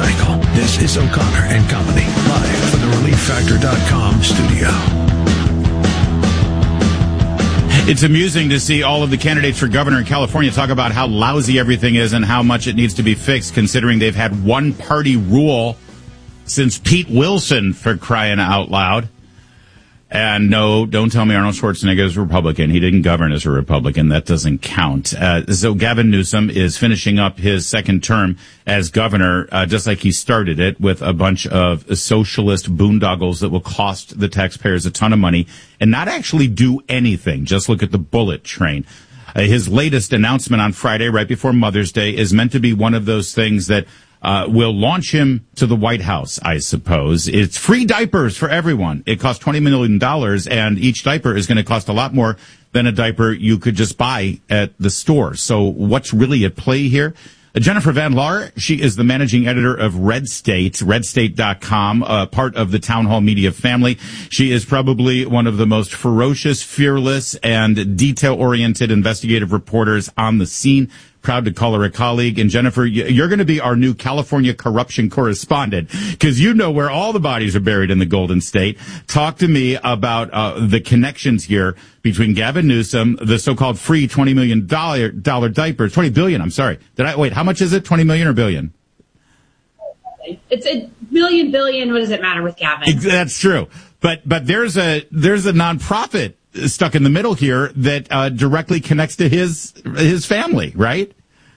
cycle. This is O'Connor and Company, live from the ReliefFactor.com studio. It's amusing to see all of the candidates for governor in California talk about how lousy everything is and how much it needs to be fixed, considering they've had one-party rule since Pete Wilson, for crying out loud. And no, don't tell me Arnold Schwarzenegger is a Republican. He didn't govern as a Republican. That doesn't count. So Gavin Newsom is finishing up his second term as governor, just like he started it, with a bunch of socialist boondoggles that will cost the taxpayers a ton of money and not actually do anything. Just look at the bullet train. His latest announcement on Friday, right before Mother's Day, is meant to be one of those things that will launch him to the White House, I suppose. It's free diapers for everyone. It costs $20 million, and each diaper is going to cost a lot more than a diaper you could just buy at the store. So what's really at play here? Jennifer Van Laar, she is the managing editor of Red State, redstate.com, part of the Town Hall Media family. She is probably one of the most ferocious, fearless, and detail-oriented investigative reporters on the scene. Proud to call her a colleague. And Jennifer, you're going to be our new California corruption correspondent, because you know where all the bodies are buried in the Golden State. Talk to me about the connections here between Gavin Newsom, the so-called free $20 million diapers, $20 billion, I'm sorry. How much is it? 20 million or billion? It's a million, billion. What does it matter with Gavin? That's true. But there's a nonprofit stuck in the middle here that directly connects to his family, right?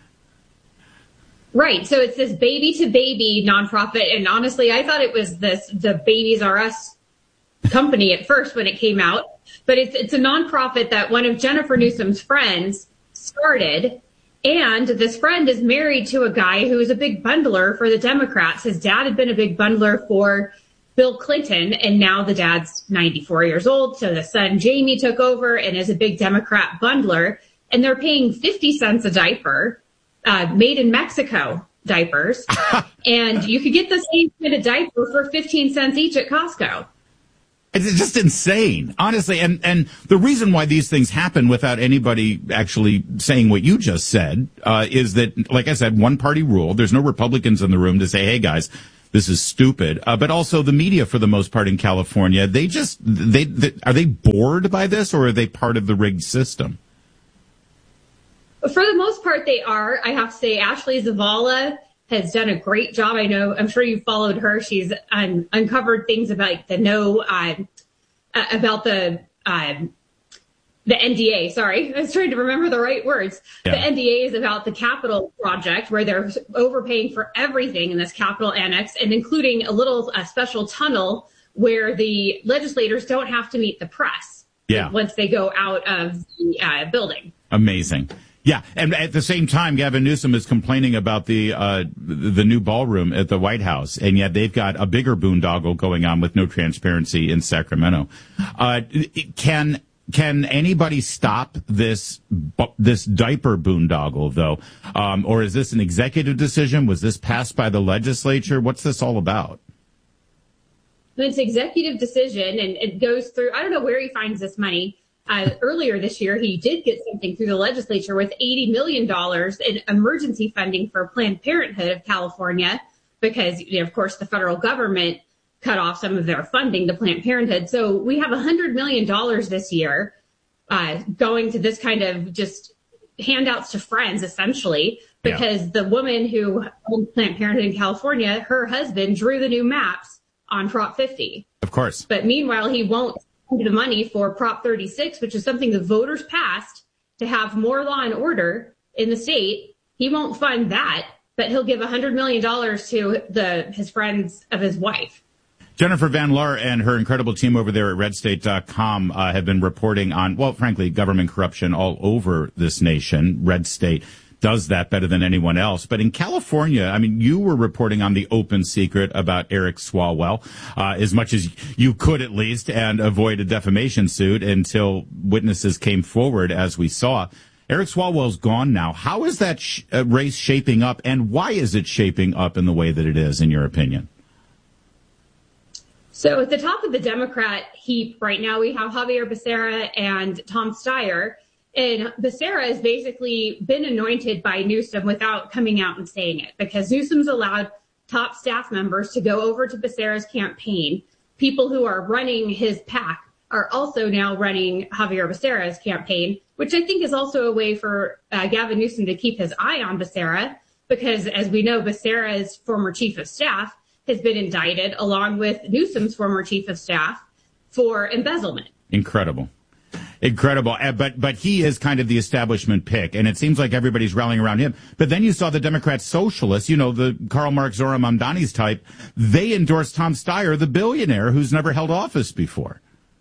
Right. So it's this baby to baby nonprofit. And honestly, I thought it was the Babies R Us company at first when it came out. But it's a nonprofit that one of Jennifer Newsom's friends started. And this friend is married to a guy who is a big bundler for the Democrats. His dad had been a big bundler for Bill Clinton, and now the dad's 94 years old. So the son, Jamie, took over and is a big Democrat bundler. And they're paying 50 cents a diaper, made in Mexico diapers. And you could get the same kind of diaper for 15 cents each at Costco. It's just insane, honestly. And the reason why these things happen without anybody actually saying what you just said, is that, like I said, one party rule. There's no Republicans in the room to say, hey guys, this is stupid. But also the media, for the most part in California, are they bored by this, or are they part of the rigged system? For the most part, they are. I have to say, Ashley Zavala has done a great job. I'm sure you followed her. She's uncovered things about about the NDA. Sorry, I was trying to remember the right words. Yeah. The NDA is about the Capitol project, where they're overpaying for everything in this Capitol annex, and including a special tunnel where the legislators don't have to meet the press. Yeah. Once they go out of the building. Amazing. Yeah, and at the same time, Gavin Newsom is complaining about the new ballroom at the White House, and yet they've got a bigger boondoggle going on with no transparency in Sacramento. Can anybody stop this diaper boondoggle, though? Or is this an executive decision? Was this passed by the legislature? What's this all about? It's an executive decision, and it goes through, I don't know where he finds this money. Earlier this year, he did get something through the legislature with $80 million in emergency funding for Planned Parenthood of California, because, of course, the federal government cut off some of their funding to Planned Parenthood. So we have $100 million this year going to this kind of just handouts to friends, essentially, because the woman who owned Planned Parenthood in California, her husband drew the new maps on Prop 50. Of course. But meanwhile, he won't the money for Prop 36, which is something the voters passed to have more law and order in the state. He won't fund that, but he'll give $100 million to his friends of his wife. Jennifer Van Laar and her incredible team over there at redstate.com have been reporting on, well, frankly, government corruption all over this nation. Red State does that better than anyone else. But in California, I mean, you were reporting on the open secret about Eric Swalwell, as much as you could at least, and avoid a defamation suit until witnesses came forward, as we saw. Eric Swalwell's gone now. How is that race shaping up, and why is it shaping up in the way that it is, in your opinion? So at the top of the Democrat heap right now, we have Javier Becerra and Tom Steyer. And Becerra has basically been anointed by Newsom without coming out and saying it, because Newsom's allowed top staff members to go over to Becerra's campaign. People who are running his PAC are also now running Javier Becerra's campaign, which I think is also a way for Gavin Newsom to keep his eye on Becerra, because as we know, Becerra's former chief of staff has been indicted along with Newsom's former chief of staff for embezzlement. Incredible. But he is kind of the establishment pick, and it seems like everybody's rallying around him. But then you saw the Democrat socialists, the Karl Marx, Zohran Mamdani's type, they endorsed Tom Steyer, the billionaire who's never held office before.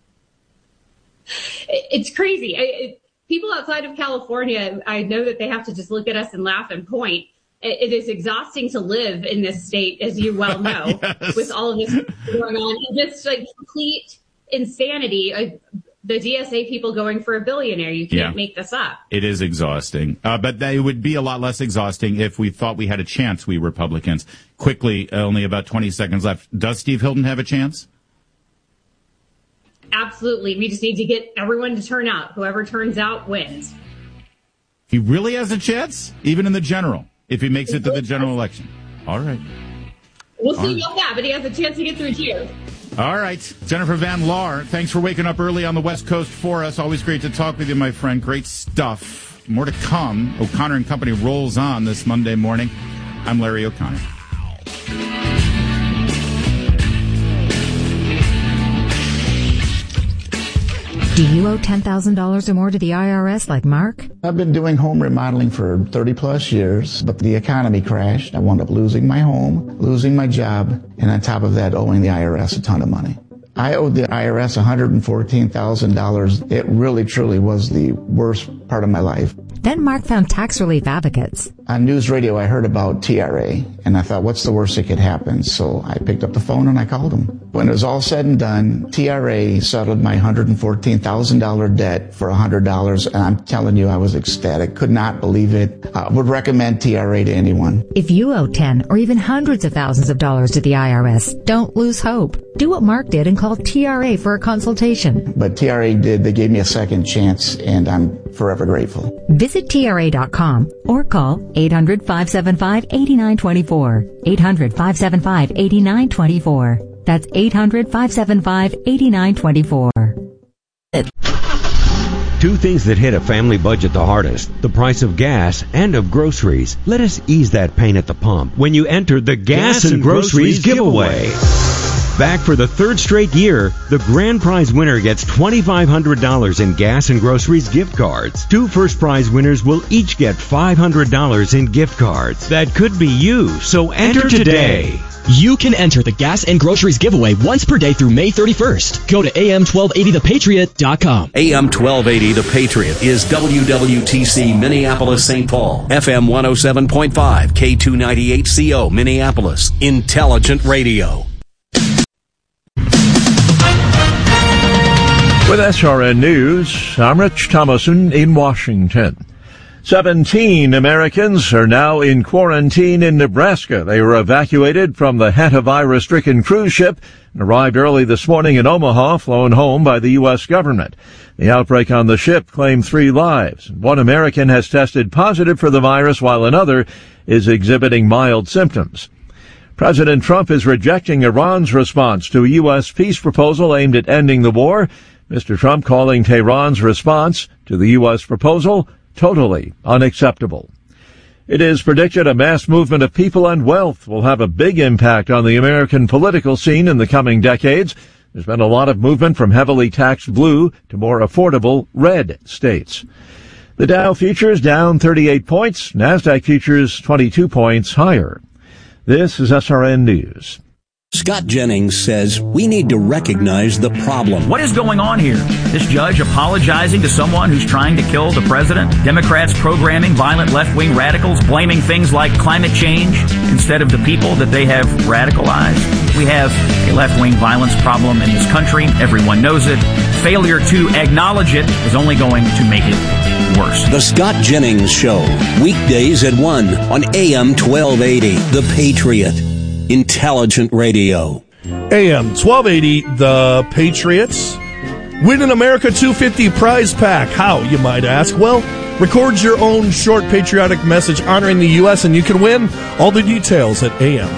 It's crazy. People outside of California, I know that they have to just look at us and laugh and point. It is exhausting to live in this state, as you well know, yes, with all of this going on. And just like complete insanity. The DSA people going for a billionaire. You can't make this up. It is exhausting. But it would be a lot less exhausting if we thought we had a chance, we Republicans. Quickly, only about 20 seconds left. Does Steve Hilton have a chance? Absolutely. We just need to get everyone to turn out. Whoever turns out wins. He really has a chance, even in the general, if he makes it to the general election. All right. We'll see about that, but he has a chance to get through here. All right. Jennifer Van Laar, thanks for waking up early on the West Coast for us. Always great to talk with you, my friend. Great stuff. More to come. O'Connor and Company rolls on this Monday morning. I'm Larry O'Connor. Do you owe $10,000 or more to the IRS like Mark? I've been doing home remodeling for 30 plus years, but the economy crashed. I wound up losing my home, losing my job, and on top of that, owing the IRS a ton of money. I owed the IRS $114,000. It really, truly was the worst part of my life. Then Mark found tax relief advocates. On news radio, I heard about TRA, and I thought, what's the worst that could happen? So I picked up the phone and I called them. When it was all said and done, TRA settled my $114,000 debt for $100, and I'm telling you, I was ecstatic. Could not believe it. I would recommend TRA to anyone. If you owe 10 or even hundreds of thousands of dollars to the IRS, don't lose hope. Do what Mark did and call TRA for a consultation. But TRA did. They gave me a second chance, and I'm forever grateful. Visit TRA.com or call 800-575-8924. 800-575-8924. That's 800-575-8924. Two things that hit a family budget the hardest: the price of gas and of groceries. Let us ease that pain at the pump when you enter the Gas and Groceries Giveaway. Back for the third straight year, the grand prize winner gets $2,500 in gas and groceries gift cards. Two first prize winners will each get $500 in gift cards. That could be you, so enter today. You can enter the Gas and Groceries Giveaway once per day through May 31st. Go to AM1280thepatriot.com. AM 1280 The Patriot is WWTC Minneapolis St. Paul, FM 107.5, K298CO Minneapolis, Intelligent Radio. With SRN News, I'm Rich Thomason in Washington. 17 Americans are now in quarantine in Nebraska. They were evacuated from the hantavirus-stricken cruise ship and arrived early this morning in Omaha, flown home by the U.S. government. The outbreak on the ship claimed 3 lives. One American has tested positive for the virus, while another is exhibiting mild symptoms. President Trump is rejecting Iran's response to a U.S. peace proposal aimed at ending the war. Mr. Trump calling Tehran's response to the U.S. proposal totally unacceptable. It is predicted a mass movement of people and wealth will have a big impact on the American political scene in the coming decades. There's been a lot of movement from heavily taxed blue to more affordable red states. The Dow futures down 38 points. NASDAQ futures 22 points higher. This is SRN News. Scott Jennings says we need to recognize the problem. What is going on here? This judge apologizing to someone who's trying to kill the president? Democrats programming violent left-wing radicals, blaming things like climate change instead of the people that they have radicalized? We have a left-wing violence problem in this country. Everyone knows it. Failure to acknowledge it is only going to make it worse. The Scott Jennings Show, weekdays at 1 on AM 1280, The Patriot. Intelligent Radio. AM 1280, The Patriots. Win an America 250 prize pack. How, you might ask? Well, record your own short patriotic message honoring the U.S. and you can win. All the details at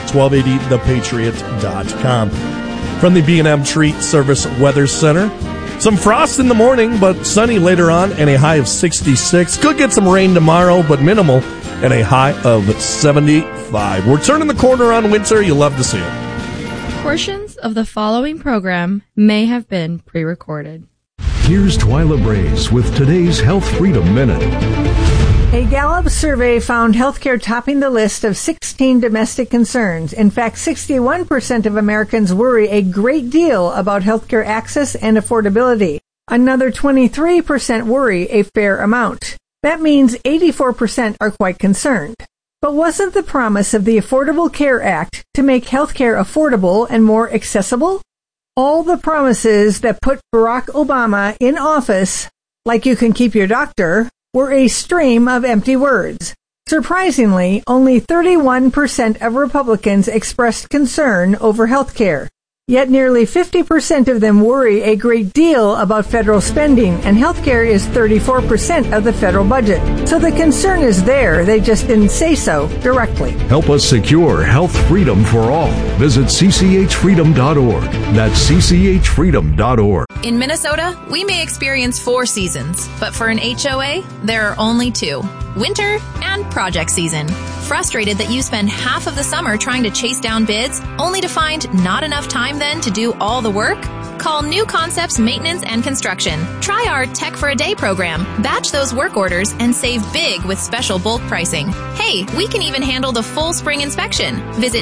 am1280thepatriot.com. From the B&M Treat Service Weather Center, some frost in the morning, but sunny later on and a high of 66. Could get some rain tomorrow, but minimal, and a high of 75. We're turning the corner on winter. You'll love to see it. Portions of the following program may have been pre-recorded. Here's Twyla Brace with today's Health Freedom Minute. A Gallup survey found healthcare topping the list of 16 domestic concerns. In fact, 61% of Americans worry a great deal about healthcare access and affordability. Another 23% worry a fair amount. That means 84% are quite concerned. But wasn't the promise of the Affordable Care Act to make healthcare affordable and more accessible? All the promises that put Barack Obama in office, like you can keep your doctor, were a stream of empty words. Surprisingly, only 31% of Republicans expressed concern over health care. Yet nearly 50% of them worry a great deal about federal spending, and health care is 34% of the federal budget. So the concern is there, they just didn't say so directly. Help us secure health freedom for all. Visit cchfreedom.org. That's cchfreedom.org. In Minnesota, we may experience 4 seasons, but for an HOA, there are only 2. Winter and project season. Frustrated that you spend half of the summer trying to chase down bids, only to find not enough time then to do all the work? Call New Concepts Maintenance and Construction. Try our Tech for a Day program. Batch those work orders and save big with special bulk pricing. Hey, we can even handle the full spring inspection. Visit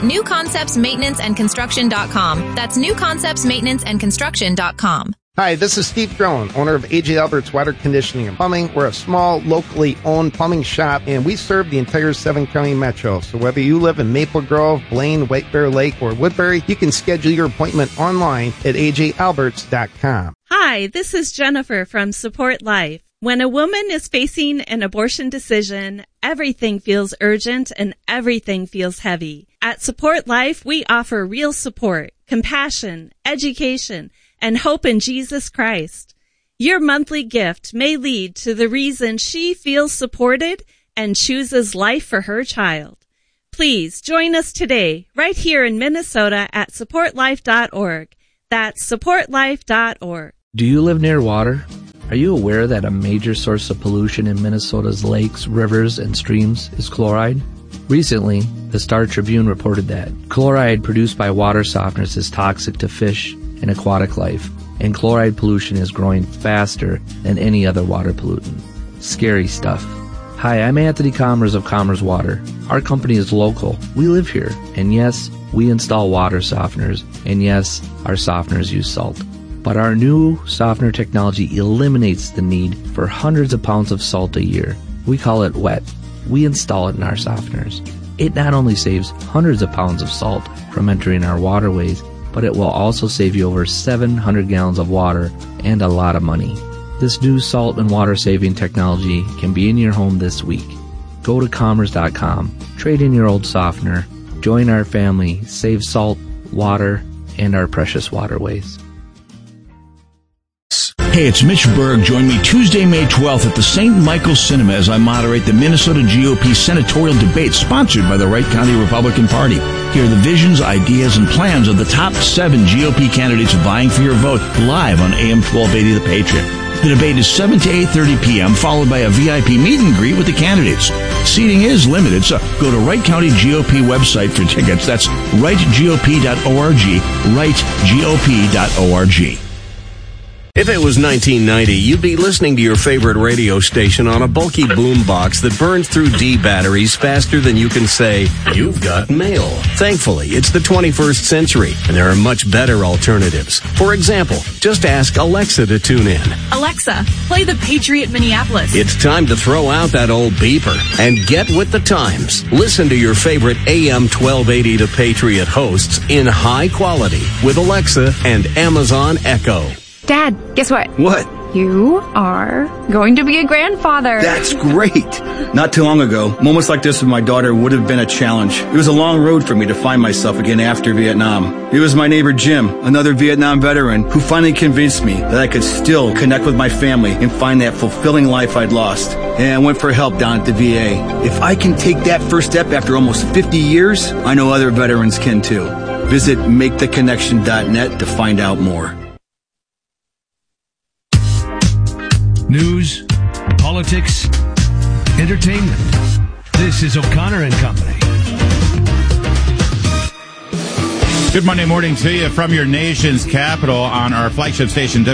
newconceptsmaintenanceandconstruction.com. That's newconceptsmaintenanceandconstruction.com. Hi, this is Steve Drone, owner of A.J. Albert's Water Conditioning and Plumbing. We're a small, locally owned plumbing shop, and we serve the entire 7-county metro. So whether you live in Maple Grove, Blaine, White Bear Lake, or Woodbury, you can schedule your appointment online at ajalberts.com. Hi, this is Jennifer from Support Life. When a woman is facing an abortion decision, everything feels urgent and everything feels heavy. At Support Life, we offer real support, compassion, education, and hope in Jesus Christ. Your monthly gift may lead to the reason she feels supported and chooses life for her child. Please join us today right here in Minnesota at supportlife.org. That's supportlife.org. Do you live near water? Are you aware that a major source of pollution in Minnesota's lakes, rivers, and streams is chloride? Recently, the Star Tribune reported that chloride produced by water softeners is toxic to fish and aquatic life, and chloride pollution is growing faster than any other water pollutant. Scary stuff. Hi, I'm Anthony Commerce of Commerce Water. Our company is local. We live here, and yes, we install water softeners, and yes, our softeners use salt. But our new softener technology eliminates the need for hundreds of pounds of salt a year. We call it wet. We install it in our softeners. It not only saves hundreds of pounds of salt from entering our waterways, but it will also save you over 700 gallons of water and a lot of money. This new salt and water saving technology can be in your home this week. Go to commerce.com, trade in your old softener, join our family, save salt, water, and our precious waterways. Hey, it's Mitch Berg. Join me Tuesday, May 12th at the St. Michael's Cinema as I moderate the Minnesota GOP senatorial debate sponsored by the Wright County Republican Party. Hear the visions, ideas, and plans of the top 7 GOP candidates vying for your vote live on AM 1280 The Patriot. The debate is 7 to 8:30 p.m., followed by a VIP meet and greet with the candidates. Seating is limited, so go to Wright County GOP website for tickets. That's wrightgop.org, wrightgop.org. If it was 1990, you'd be listening to your favorite radio station on a bulky boombox that burns through D batteries faster than you can say, "You've got mail." Thankfully, it's the 21st century, and there are much better alternatives. For example, just ask Alexa to tune in. Alexa, play the Patriot Minneapolis. It's time to throw out that old beeper and get with the times. Listen to your favorite AM 1280 The Patriot hosts in high quality with Alexa and Amazon Echo. Dad, guess what? What? You are going to be a grandfather. That's great. Not too long ago, moments like this with my daughter would have been a challenge. It was a long road for me to find myself again after Vietnam. It was my neighbor Jim, another Vietnam veteran, who finally convinced me that I could still connect with my family and find that fulfilling life I'd lost. And I went for help down at the VA. If I can take that first step after almost 50 years, I know other veterans can too. Visit MakeTheConnection.net to find out more. News, politics, entertainment. This is O'Connor and Company. Good Monday morning to you from your nation's capital on our flagship station,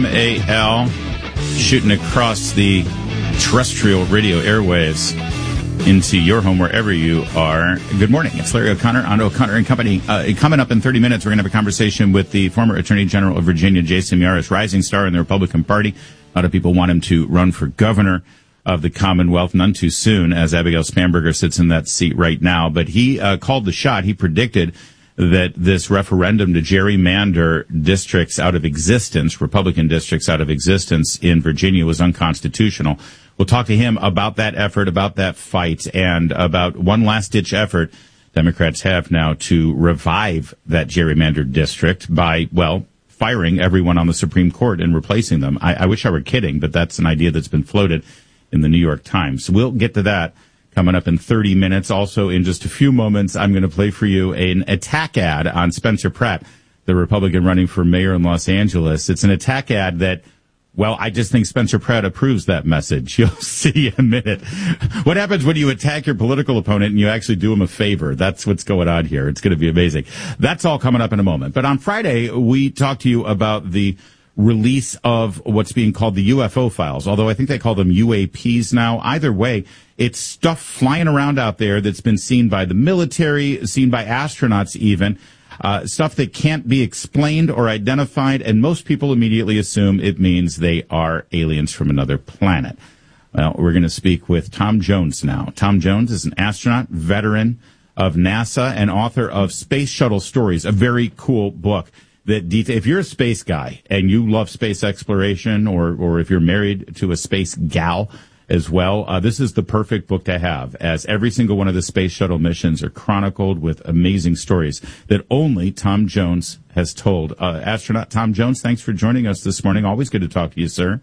WMAL, shooting across the terrestrial radio airwaves into your home wherever you are. Good morning. It's Larry O'Connor on O'Connor and Company. Coming up in 30 minutes, we're going to have a conversation with the former Attorney General of Virginia, Jason Miyares, rising star in the Republican Party. A lot of people want him to run for governor of the Commonwealth, none too soon, as Abigail Spanberger sits in that seat right now. But he called the shot. He predicted that this referendum to gerrymander districts out of existence, Republican districts out of existence in Virginia, was unconstitutional. We'll talk to him about that effort, about that fight, and about one last-ditch effort Democrats have now to revive that gerrymandered district by, well, firing everyone on the Supreme Court and replacing them. I wish I were kidding, but that's an idea that's been floated in the New York Times. We'll get to that coming up in 30 minutes. Also, in just a few moments, I'm going to play for you an attack ad on Spencer Pratt, the Republican running for mayor in Los Angeles. It's an attack ad that, well, I just think Spencer Pratt approves that message. You'll see in a minute. What happens when you attack your political opponent and you actually do him a favor? That's what's going on here. It's going to be amazing. That's all coming up in a moment. But on Friday, we talked to you about the release of what's being called the UFO files, although I think they call them UAPs now. Either way, it's stuff flying around out there that's been seen by the military, seen by astronauts even. Stuff that can't be explained or identified, and most people immediately assume it means they are aliens from another planet. Well, we're going to speak with Tom Jones now. Tom Jones is an astronaut, veteran of NASA, and author of Space Shuttle Stories, a very cool book that if you're a space guy and you love space exploration, or if you're married to a space gal as well, this is the perfect book to have, as every single one of the space shuttle missions are chronicled with amazing stories that only Tom Jones has told. Astronaut Tom Jones, thanks for joining us this morning. Always good to talk to you, sir.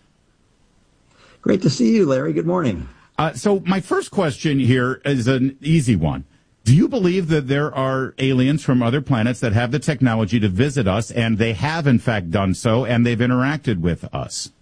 Great to see you, Larry. Good morning. So my first question here is an easy one. Do you believe that there are aliens from other planets that have the technology to visit us, and they have, in fact, done so, and they've interacted with us?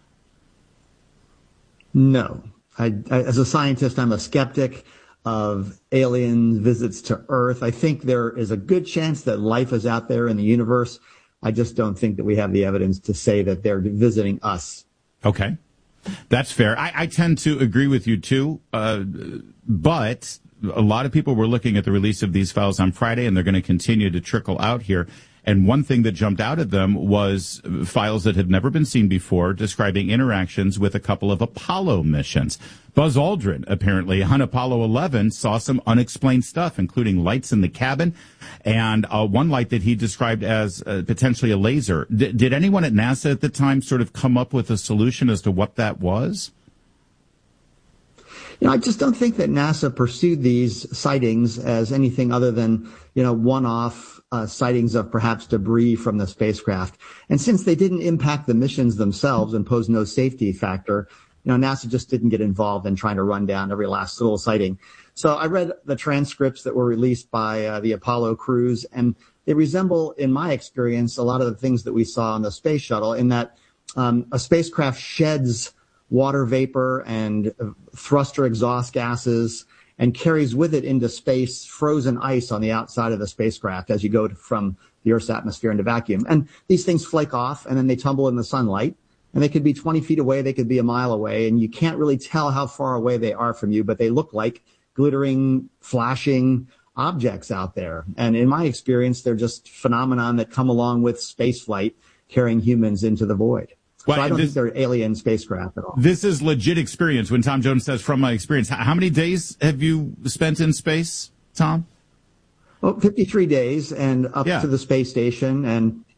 No. As a scientist, I'm a skeptic of alien visits to Earth. I think there is a good chance that life is out there in the universe. I just don't think that we have the evidence to say that they're visiting us. Okay. That's fair. I tend to agree with you, too. But a lot of people were looking at the release of these files on Friday, and they're going to continue to trickle out here. And one thing that jumped out at them was files that had never been seen before, describing interactions with a couple of Apollo missions. Buzz Aldrin, apparently, on Apollo 11, saw some unexplained stuff, including lights in the cabin, and one light that he described as potentially a laser. Did anyone at NASA at the time sort of come up with a solution as to what that was? You know, I just don't think that NASA pursued these sightings as anything other than, one-off sightings of perhaps debris from the spacecraft. And since they didn't impact the missions themselves and pose no safety factor, NASA just didn't get involved in trying to run down every last little sighting. So I read the transcripts that were released by the Apollo crews, and they resemble, in my experience, a lot of the things that we saw on the space shuttle, in that a spacecraft sheds water vapor and thruster exhaust gases and carries with it into space frozen ice on the outside of the spacecraft as you go from the Earth's atmosphere into vacuum. And these things flake off, and then they tumble in the sunlight. And they could be 20 feet away, they could be a mile away, and you can't really tell how far away they are from you, but they look like glittering, flashing objects out there. And in my experience, they're just phenomenon that come along with space flight, carrying humans into the void. Well, so I don't think they're alien spacecraft at all. This is legit experience. When Tom Jones says, from my experience, how many days have you spent in space, Tom? Well, 53 days and up to the space station. And,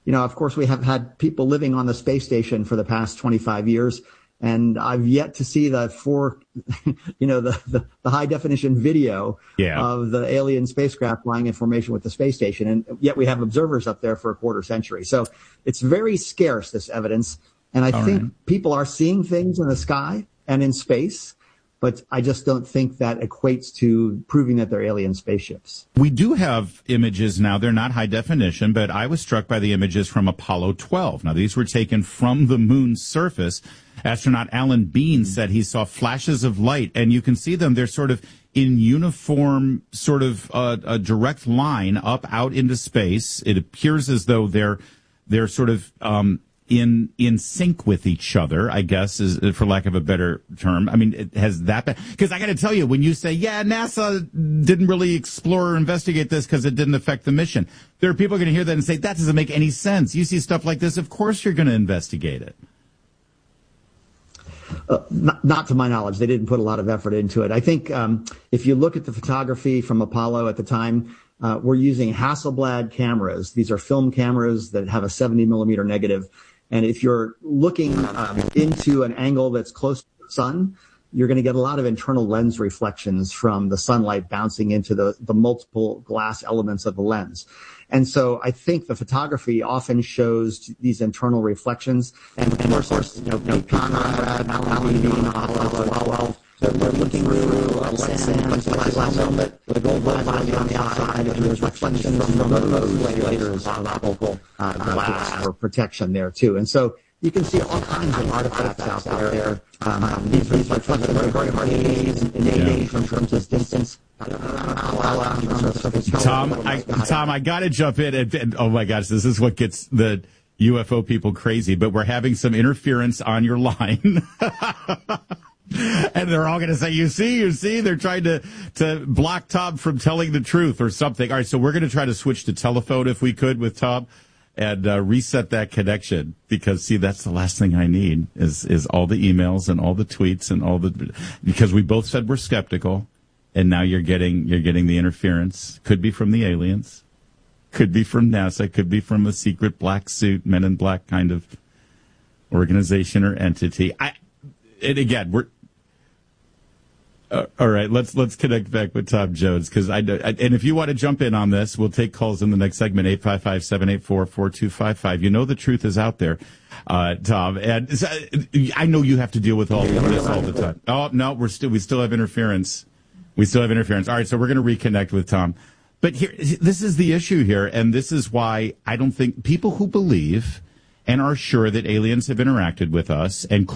of course, we have had people living on the space station for the past 25 years, and I've yet to see the high definition video of the alien spacecraft flying in formation with the space station. And yet we have observers up there for a quarter century. So it's very scarce, this evidence. And I think people are seeing things in the sky and in space, but I just don't think that equates to proving that they're alien spaceships. We do have images now. They're not high definition, but I was struck by the images from Apollo 12. Now, these were taken from the moon's surface. Astronaut Alan Bean said he saw flashes of light, and you can see them. They're sort of in uniform, sort of a direct line up out into space. It appears as though they're sort of in sync with each other, I guess, is for lack of a better term. I mean, it has that been, because I got to tell you, when you say, NASA didn't really explore or investigate this because it didn't affect the mission, there are people going to hear that and say, that doesn't make any sense. You see stuff like this, of course you're going to investigate it. Not to my knowledge. They didn't put a lot of effort into it. I think if you look at the photography from Apollo at the time, we're using Hasselblad cameras. These are film cameras that have a 70 millimeter negative. And if you're looking into an angle that's close to the sun, you're going to get a lot of internal lens reflections from the sunlight bouncing into the multiple glass elements of the lens. And so I think the photography often shows these internal reflections. And of course, Conrad, Alan Bean, Apollo 12, they're looking through a lens helmet with a gold body on the outside, and there's reflections from those layers of optical glass for protection there too. And so you can see all kinds of artifacts out there. These reflections are very hard to gauge in terms of distance. Tom, I got to jump in. And, oh my gosh, this is what gets the UFO people crazy. But we're having some interference on your line. And they're all going to say, you see, they're trying to block Tom from telling the truth or something. All right, so we're going to try to switch to telephone if we could with Tom and reset that connection, because, see, that's the last thing I need is all the emails and all the tweets and because we both said we're skeptical, and now you're getting the interference. Could be from the aliens, could be from NASA, could be from a secret black suit, Men in Black kind of organization or entity. And again, we're all right. Let's connect back with Tom Jones, because and if you want to jump in on this, we'll take calls in the next segment. 855-784-4255. You know the truth is out there, Tom, and I know you have to deal with all of this all the time. Oh no, we still have interference. We still have interference. All right, so we're going to reconnect with Tom. But this is the issue here, and this is why I don't think people who believe and are sure that aliens have interacted with us and